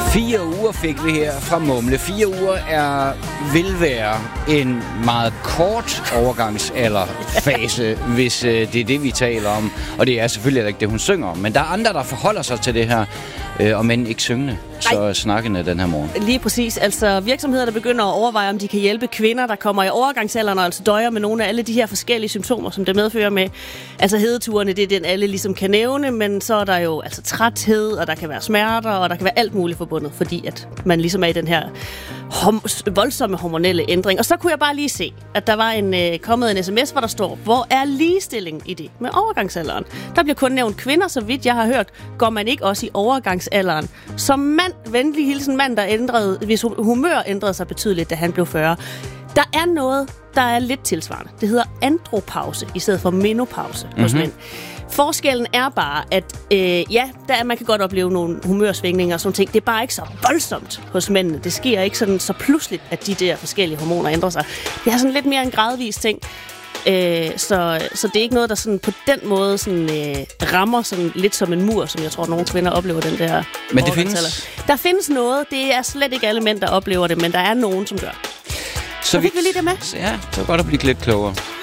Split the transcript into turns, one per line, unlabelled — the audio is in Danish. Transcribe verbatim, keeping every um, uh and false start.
Fire uger fik vi her fra Mumle. Fire uger er, vil være en meget kort overgangsalderfase, hvis øh, det er det, vi taler om. Og det er selvfølgelig ikke det, hun synger om. Men der er andre, der forholder sig til det her, øh, og men ikke syngende, så Ej. snakkende den her morgen.
Lige præcis. Altså virksomheder, der begynder at overveje, om de kan hjælpe kvinder, der kommer i overgangsalderen og altså døjer med nogle af alle de her forskellige symptomer, som det medfører med. Altså hedeturene, det er den, alle ligesom kan nævne, men så er der jo altså træthed, og der kan være smerter, og der kan være alt muligt forbundet, fordi at man ligesom er i den her hom- voldsomme hormonelle ændring. Og så kunne jeg bare lige se, at der var en øh, kommet en sms, hvor der står, hvor er ligestilling i det med overgangsalderen? Der bliver kun nævnt kvinder, så vidt jeg har hørt, går man ikke også i overgangsalderen. Som mand, venlig hilsen mand, der ændrede, hvis humør ændrede sig betydeligt, da han blev fyrre. Der er noget, der er lidt tilsvarende. Det hedder andropause, i stedet for menopause mm-hmm. hos mænd. Forskellen er bare, at øh, ja, der, man kan godt opleve nogle humørsvingninger og sådan ting. Det er bare ikke så voldsomt hos mændene. Det sker ikke sådan så pludseligt, at de der forskellige hormoner ændrer sig. Det er sådan lidt mere en gradvis ting. Øh, så, så det er ikke noget, der sådan på den måde sådan, øh, rammer sådan lidt som en mur, som jeg tror, nogle kvinder oplever den der.
Men det findes?
Der findes noget. Det er slet ikke alle mænd, der oplever det, men der er nogen, som gør. Så, så fik vi lige det med.
Ja, det var godt at blive lidt klogere.